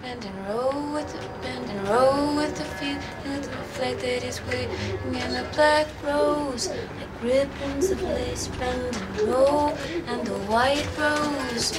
bend and roll with the feeling that reflected its way in the black rose, like ribbons of lace. Bend and roll, and the white rose.